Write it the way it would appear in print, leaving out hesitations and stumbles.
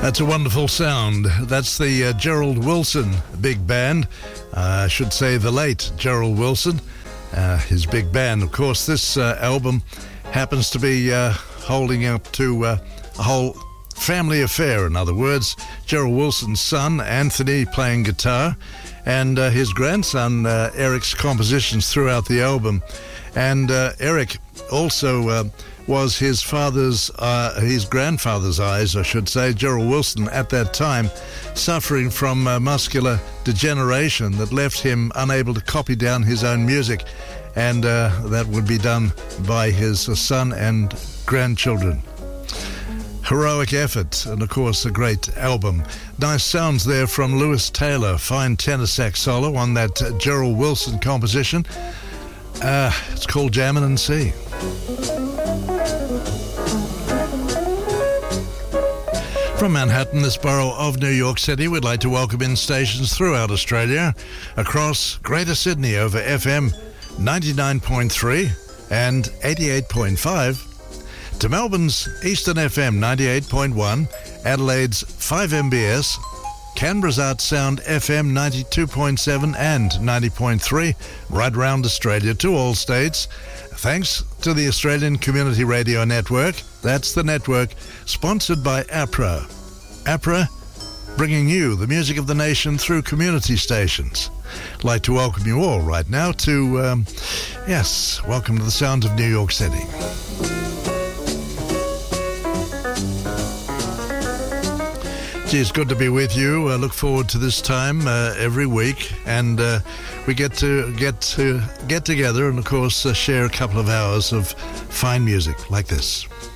That's a wonderful sound. That's the Gerald Wilson Big Band. I should say the late Gerald Wilson. His big band, of course. This album happens to be holding up to a whole family affair. In other words, Gerald Wilson's son, Anthony, playing guitar, and his grandson, Eric's compositions throughout the album. And Eric also was his grandfather's eyes, I should say. Gerald Wilson, at that time, suffering from muscular degeneration that left him unable to copy down his own music, and that would be done by his son and grandchildren. Heroic effort, and of course a great album. Nice sounds there from Lewis Taylor, fine tenor sax solo on that Gerald Wilson composition. It's called Jammin' and Sea. From Manhattan, this borough of New York City, we'd like to welcome in stations throughout Australia, across Greater Sydney over FM 99.3 and 88.5, to Melbourne's Eastern FM 98.1, Adelaide's 5MBS, Canberra's Art Sound FM 92.7 and 90.3, right around Australia to all states. Thanks to the Australian Community Radio Network. That's the network sponsored by APRA. APRA, bringing you the music of the nation through community stations. I'd like to welcome you all right now to, welcome to the sounds of New York City. Gee, it's good to be with you. I look forward to this time every week, and we get together and, of course, share a couple of hours of fine music like this.